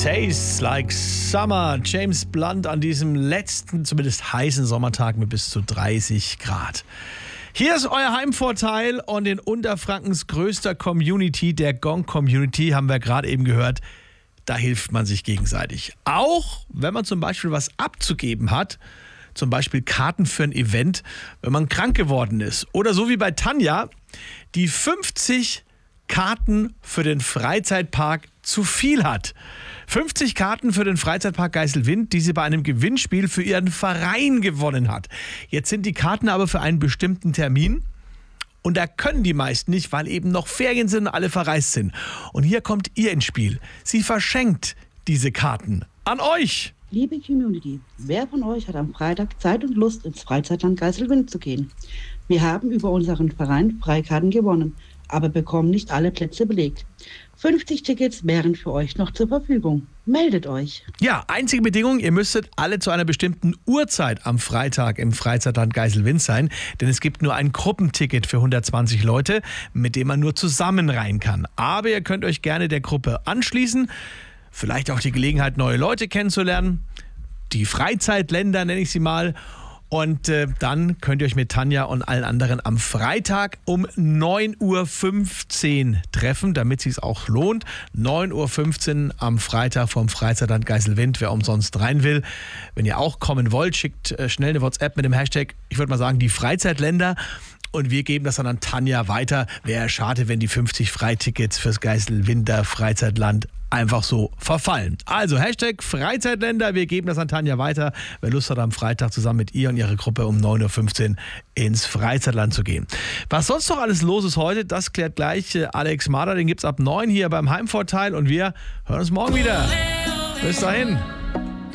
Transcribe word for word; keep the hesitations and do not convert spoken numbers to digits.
Tastes like Summer. James Blunt an diesem letzten, zumindest heißen Sommertag mit bis zu dreißig Grad. Hier ist euer Heimvorteil und in Unterfrankens größter Community, der Gong-Community, haben wir gerade eben gehört, da hilft man sich gegenseitig. Auch wenn man zum Beispiel was abzugeben hat, zum Beispiel Karten für ein Event, wenn man krank geworden ist. Oder so wie bei Tanja, die fünfzig Karten für den Freizeitpark zu viel hat. fünfzig Karten für den Freizeitpark Geiselwind, die sie bei einem Gewinnspiel für ihren Verein gewonnen hat. Jetzt sind die Karten aber für einen bestimmten Termin und da können die meisten nicht, weil eben noch Ferien sind und alle verreist sind. Und hier kommt ihr ins Spiel. Sie verschenkt diese Karten an euch. Liebe Community, wer von euch hat am Freitag Zeit und Lust, ins Freizeitland Geiselwind zu gehen? Wir haben über unseren Verein Freikarten gewonnen, aber bekommen nicht alle Plätze belegt. fünfzig Tickets wären für euch noch zur Verfügung. Meldet euch. Ja, einzige Bedingung, ihr müsstet alle zu einer bestimmten Uhrzeit am Freitag im Freizeitland Geiselwind sein, denn es gibt nur ein Gruppenticket für hundertzwanzig Leute, mit dem man nur zusammen rein kann. Aber ihr könnt euch gerne der Gruppe anschließen, vielleicht auch die Gelegenheit, neue Leute kennenzulernen, die Freizeitländer nenne ich sie mal. Und äh, dann könnt ihr euch mit Tanja und allen anderen am Freitag um neun Uhr fünfzehn treffen, damit es sich auch lohnt. neun Uhr fünfzehn am Freitag vom Freizeitland Geiselwind, wer umsonst rein will. Wenn ihr auch kommen wollt, schickt äh, schnell eine WhatsApp mit dem Hashtag, ich würde mal sagen, die Freizeitländer. Und wir geben das dann an Tanja weiter. Wäre schade, wenn die fünfzig Freitickets fürs Geiselwinder Freizeitland einfach so verfallen. Also Hashtag Freizeitländer, wir geben das an Tanja weiter. Wer Lust hat, am Freitag zusammen mit ihr und ihrer Gruppe um neun Uhr fünfzehn ins Freizeitland zu gehen. Was sonst noch alles los ist heute, das klärt gleich Alex Marder. Den gibt's ab neun hier beim Heimvorteil und wir hören uns morgen wieder. Bis dahin.